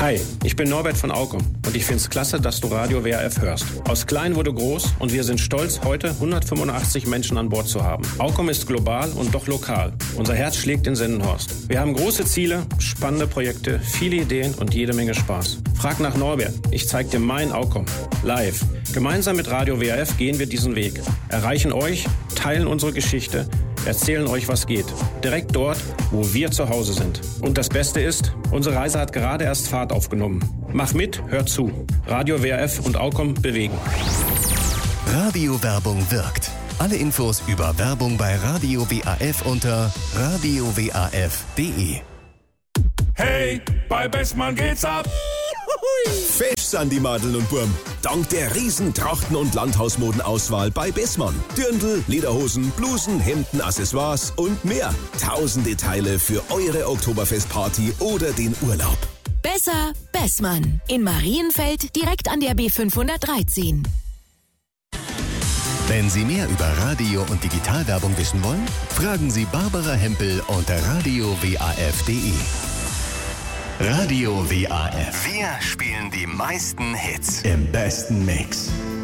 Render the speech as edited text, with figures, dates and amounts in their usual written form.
Hi, ich bin Norbert von Aukum und ich find's klasse, dass du Radio WRF hörst. Aus klein wurde groß und wir sind stolz, heute 185 Menschen an Bord zu haben. Aukum ist global und doch lokal. Unser Herz schlägt in Sendenhorst. Wir haben große Ziele, spannende Projekte, viele Ideen und jede Menge Spaß. Frag nach Norbert, ich zeig dir mein Aukum. Live. Gemeinsam mit Radio WRF gehen wir diesen Weg. Erreichen euch, teilen unsere Geschichte, erzählen euch, was geht. Direkt dort, wo wir zu Hause sind. Und das Beste ist, unsere Reise hat gerade erst Fahrt aufgenommen. Mach mit, hör zu. Radio WRF und Aukum bewegen. Radiowerbung wirkt. Alle Infos über Werbung bei Radio WAF unter radiowaf.de. Hey, bei Bessmann geht's ab! Fesch sind die Madeln und Burm. Dank der riesen Trachten- und Landhausmodenauswahl bei Bessmann. Dirndl, Lederhosen, Blusen, Hemden, Accessoires und mehr. Tausende Teile für eure Oktoberfestparty oder den Urlaub. Besser Bessmann. In Marienfeld direkt an der B513. Wenn Sie mehr über Radio- und Digitalwerbung wissen wollen, fragen Sie Barbara Hempel unter radiowaf.de. Radio WAF. Wir spielen die meisten Hits im besten Mix.